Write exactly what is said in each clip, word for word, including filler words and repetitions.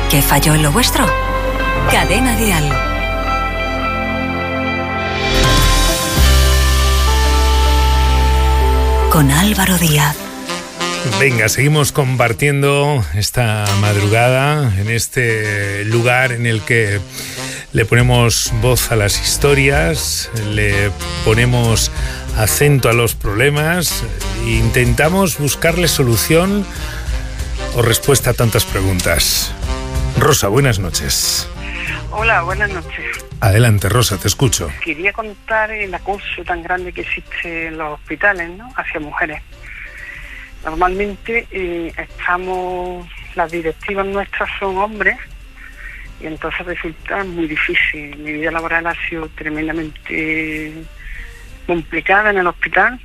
¿Qué falló en lo vuestro? Cadena Dial. Con Álvaro Díaz. Venga, seguimos compartiendo esta madrugada en este lugar en el que le ponemos voz a las historias, le ponemos acento a los problemas e intentamos buscarle solución o respuesta a tantas preguntas. Rosa, buenas noches. Hola, buenas noches. Adelante, Rosa, te escucho. Quería contar el acoso tan grande que existe en los hospitales, ¿no?, hacia mujeres. Normalmente eh, estamos, las directivas nuestras son hombres y entonces resulta muy difícil. Mi vida laboral ha sido tremendamente complicada en el hospital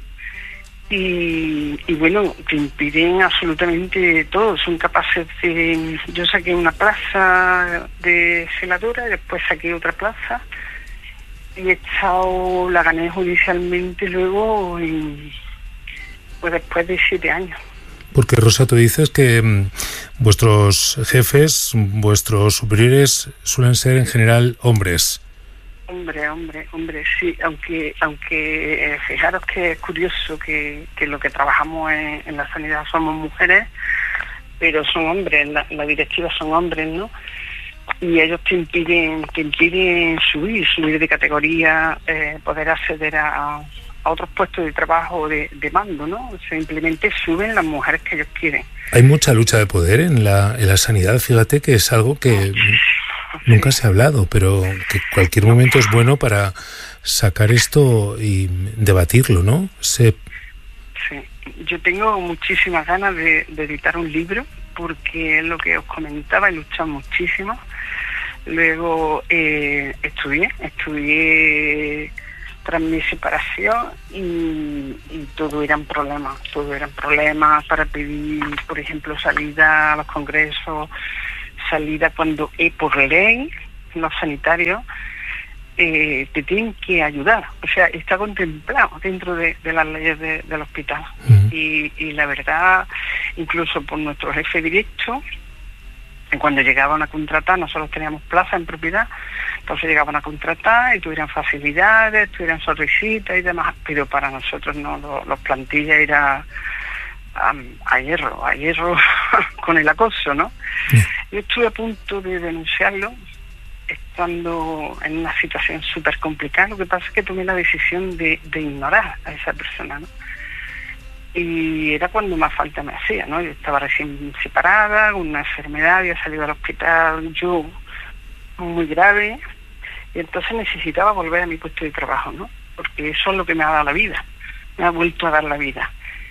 y, y bueno, te impiden absolutamente todo. Son capaces de... Yo saqué una plaza de celadora y después saqué otra plaza y he estado, la gané judicialmente luego y... pues después de siete años. Porque, Rosa, tú dices que mmm, vuestros jefes, vuestros superiores suelen ser en general hombres. Hombre, hombre, hombre, sí, aunque aunque eh, fijaros que es curioso que, que lo que trabajamos en, en la sanidad somos mujeres, pero son hombres, la, la directiva son hombres, ¿no? Y ellos te impiden, te impiden subir, subir de categoría, eh, poder acceder a... a otros puestos de trabajo de, de mando, ¿no? Simplemente suben las mujeres que ellos quieren. Hay mucha lucha de poder en la, en la sanidad, fíjate que es algo que nunca se ha hablado, pero que cualquier momento es bueno para sacar esto y debatirlo, ¿no? Se... Sí, yo tengo muchísimas ganas de, de editar un libro, porque es lo que os comentaba, he luchado muchísimo. Luego eh, estudié, estudié... tras mi separación y, y todo eran problemas, todo eran problemas para pedir, por ejemplo, salida a los congresos, salida cuando eh, por ley, los sanitarios eh, te tienen que ayudar, o sea, está contemplado dentro de, de las leyes de, del hospital. Uh-huh. y, y la verdad, incluso por nuestro jefe directo, cuando llegaban a contratar, nosotros teníamos plaza en propiedad, entonces llegaban a contratar y tuvieran facilidades, tuvieran sonrisitas y demás, pero para nosotros no, los, los plantillas era um, a hierro, a hierro con el acoso, ¿no? Sí. Yo estuve a punto de denunciarlo, estando en una situación súper complicada. Lo que pasa es que tomé la decisión de, de ignorar a esa persona, ¿no? Y era cuando más falta me hacía, ¿no? Yo estaba recién separada, con una enfermedad, había salido al hospital, yo muy grave, y entonces necesitaba volver a mi puesto de trabajo, ¿no? Porque eso es lo que me ha dado la vida, me ha vuelto a dar la vida.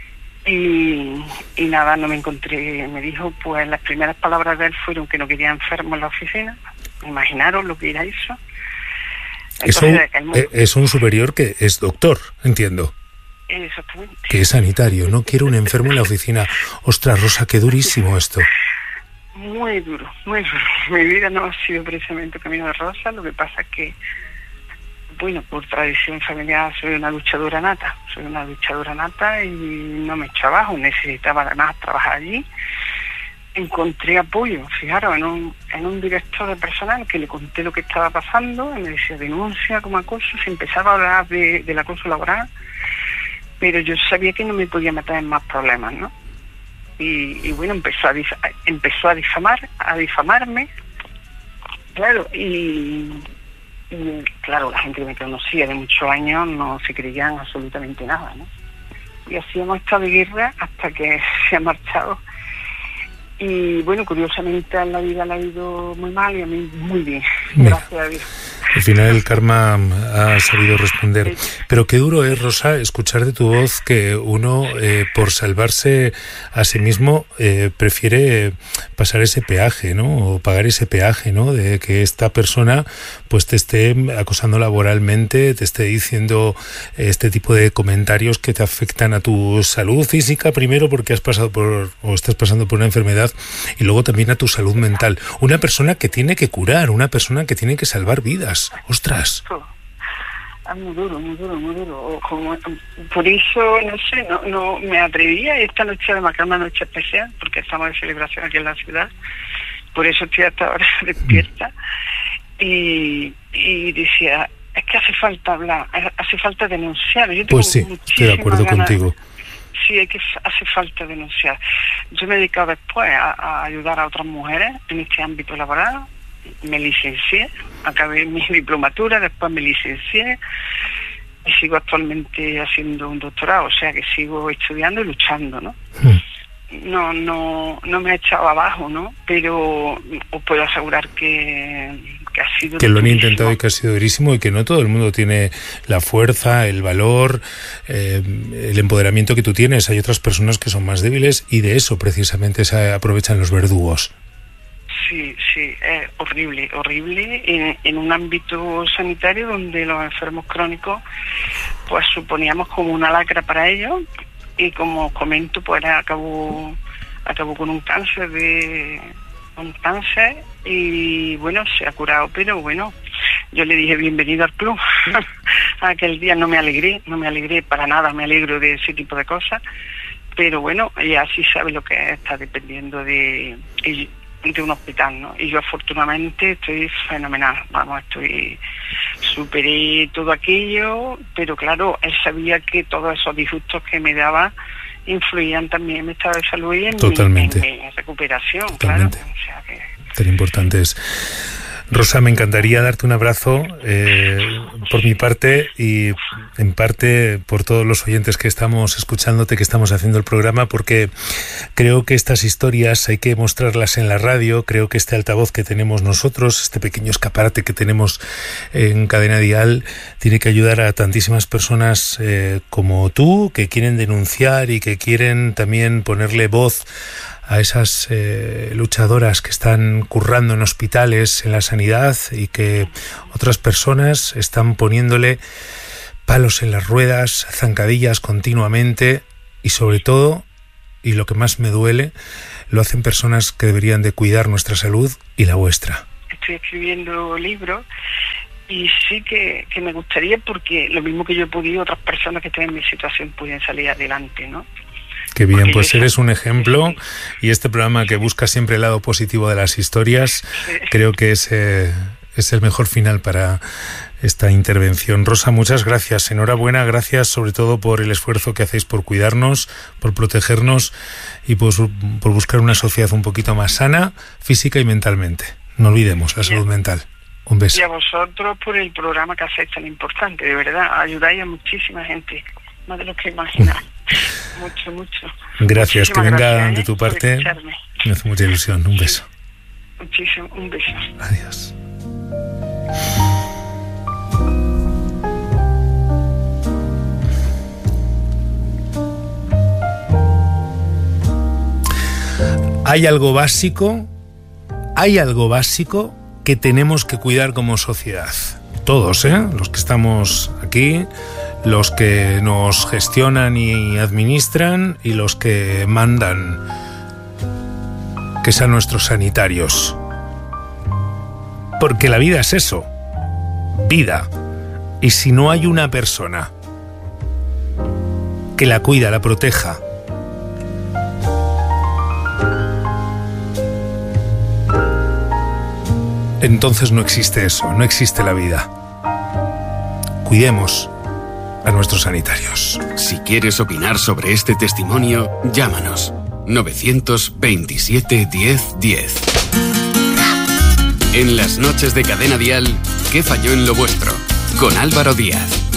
Y, y nada, no me encontré, me dijo, pues las primeras palabras de él fueron que no quería enfermo en la oficina. Imaginaros lo que era eso. Entonces, eso el... es un superior que es doctor, entiendo. Exactamente. Que es sanitario, no quiero un enfermo en la oficina. Ostras, Rosa, qué durísimo esto. Muy duro, muy duro. Mi vida no ha sido precisamente camino de rosa, lo que pasa es que, bueno, por tradición familiar soy una luchadora nata, soy una luchadora nata y no me echo abajo, necesitaba además trabajar allí. Encontré apoyo, fijaros, en un, en un director de personal que le conté lo que estaba pasando, y me decía, denuncia como acoso, se empezaba a hablar de, del acoso laboral, pero yo sabía que no me podía meter en más problemas, ¿no? Y, y bueno, empezó a, dif- empezó a difamar, a difamarme, claro, y, y claro, la gente que me conocía de muchos años no se creían absolutamente nada, ¿no? Y así hemos estado de guerra hasta que se ha marchado. Y bueno, curiosamente a la vida le ha ido muy mal y a mí muy bien, gracias a Dios. Al final el karma ha sabido responder. Pero qué duro es, Rosa, escuchar de tu voz que uno, eh, por salvarse a sí mismo, eh, prefiere pasar ese peaje, ¿no? O pagar ese peaje, ¿no? De que esta persona pues te esté acosando laboralmente, te esté diciendo este tipo de comentarios que te afectan a tu salud física, primero porque has pasado por, o estás pasando por una enfermedad, y luego también a tu salud mental. Una persona que tiene que curar, una persona que tiene que salvar vidas. ¡Ostras! Es muy duro, muy duro, muy duro. Como, por eso, no sé, no, no me atrevía. Esta noche, además, que es una noche especial, porque estamos de celebración aquí en la ciudad, por eso estoy hasta ahora despierta. Y, y decía, es que hace falta hablar, hace falta denunciar. Yo tengo pues sí, estoy de acuerdo ganas, contigo. Sí, hay que hace falta denunciar. Yo me he dedicado después a, a ayudar a otras mujeres en este ámbito laboral. Me licencié, acabé mi diplomatura, después me licencié y sigo actualmente haciendo un doctorado, o sea que sigo estudiando y luchando, ¿no? Mm. No, no, no me ha echado abajo, ¿no? Pero os puedo asegurar que, que ha sido que lo han durísimo. intentado y que ha sido durísimo y que no todo el mundo tiene la fuerza, el valor, eh, el empoderamiento que tú tienes. Hay otras personas que son más débiles y de eso precisamente se aprovechan los verdugos. Sí, sí, es horrible, horrible en, en un ámbito sanitario donde los enfermos crónicos pues suponíamos como una lacra para ellos. Y como comento, pues acabó, acabó con un cáncer de un cáncer y bueno, se ha curado, pero bueno, yo le dije bienvenido al club. Aquel día no me alegré, no me alegré para nada, me alegro de ese tipo de cosas, pero bueno, ella sí sabe lo que está dependiendo de, de un hospital, ¿no? Y yo afortunadamente estoy fenomenal, vamos, estoy superé todo aquello, pero claro, él sabía que todos esos disgustos que me daba influían también en mi estado de salud y en, Totalmente. mi, en mi recuperación. Totalmente. Claro. O sea que... Tan importante es. Rosa, me encantaría darte un abrazo eh, por mi parte y en parte por todos los oyentes que estamos escuchándote, que estamos haciendo el programa, porque creo que estas historias hay que mostrarlas en la radio. Creo que este altavoz que tenemos nosotros, este pequeño escaparate que tenemos en Cadena Dial, tiene que ayudar a tantísimas personas eh, como tú, que quieren denunciar y que quieren también ponerle voz a esas eh, luchadoras que están currando en hospitales, en la sanidad, y que otras personas están poniéndole palos en las ruedas, zancadillas continuamente, y sobre todo, y lo que más me duele, lo hacen personas que deberían de cuidar nuestra salud y la vuestra. Estoy escribiendo libros y sí que, que me gustaría, porque lo mismo que yo he podido, otras personas que estén en mi situación pueden salir adelante, ¿no? Qué bien, pues eres un ejemplo, y este programa que busca siempre el lado positivo de las historias, creo que es, eh, es el mejor final para esta intervención. Rosa, muchas gracias, enhorabuena, gracias sobre todo por el esfuerzo que hacéis por cuidarnos, por protegernos y por, por buscar una sociedad un poquito más sana, física y mentalmente. No olvidemos la salud mental. Un beso. Y a vosotros por el programa que hacéis tan importante, de verdad, ayudáis a muchísima gente, más de lo que imagináis. Mucho, mucho. Gracias, Muchísimas que venga gracias, de tu parte. Me hace mucha ilusión. Un beso. Muchísimo, un beso. Adiós. Hay algo básico, hay algo básico que tenemos que cuidar como sociedad. Todos, ¿eh? Los que estamos aquí, los que nos gestionan y administran y los que mandan, que sean nuestros sanitarios. Porque la vida es eso, vida. Y si no hay una persona que la cuida, la proteja, entonces no existe eso, no existe la vida. Cuidemos a nuestros sanitarios. Si quieres opinar sobre este testimonio, llámanos novecientos veintisiete diez diez. En las noches de Cadena Dial, ¿qué falló en lo vuestro? Con Álvaro Díaz.